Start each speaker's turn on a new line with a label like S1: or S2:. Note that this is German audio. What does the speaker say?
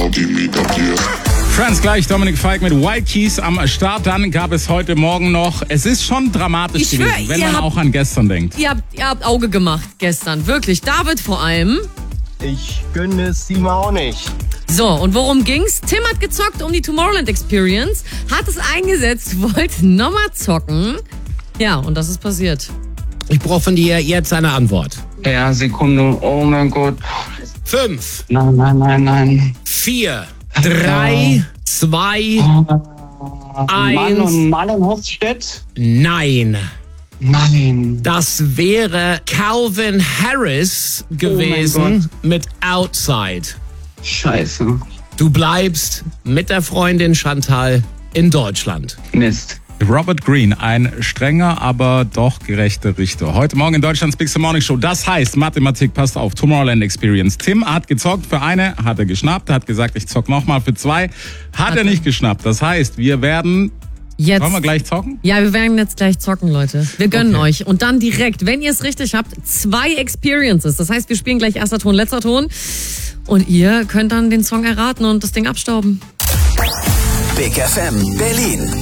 S1: now give me the kiss.
S2: Friends gleich, Dominic Fike mit White Keys am Start. Dann gab es heute Morgen noch, es ist schon dramatisch gewesen, wenn man auch an gestern denkt.
S3: Ihr habt Auge gemacht gestern, wirklich. David vor allem.
S4: Ich gönne es ihm auch nicht.
S3: So, und worum ging's? Tim hat gezockt um die Tomorrowland Experience, hat es eingesetzt, wollte nochmal zocken. Ja, und das ist passiert.
S5: Ich brauche von dir jetzt eine Antwort.
S6: Ja, Sekunde. Oh mein Gott.
S5: 5,
S6: Nein.
S5: 4, 3, 2, 1.
S6: Malen Hofstedt?
S5: Nein.
S6: Nein.
S5: Das wäre Calvin Harris gewesen mit Outside.
S6: Scheiße.
S5: Du bleibst mit der Freundin Chantal in Deutschland.
S6: Mist.
S2: Robert Greene, ein strenger, aber doch gerechter Richter. Heute Morgen in Deutschlands Big Morning Show. Das heißt, Mathematik, passt auf, Tomorrowland Experience. Tim hat gezockt für eine, hat er geschnappt, hat gesagt, ich zock nochmal für 2, hat er nicht geschnappt. Das heißt, wir werden...
S3: Jetzt.
S2: Wollen wir gleich zocken?
S3: Ja, wir werden jetzt gleich zocken, Leute. Wir gönnen euch. Und dann direkt, wenn ihr es richtig habt, 2 Experiences. Das heißt, wir spielen gleich erster Ton, letzter Ton. Und ihr könnt dann den Song erraten und das Ding abstauben.
S7: Big FM Berlin.